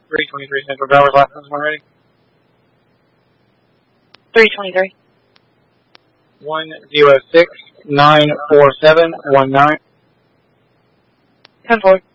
323 Central driver's license when ready. 323. 106-947-19. 10-4.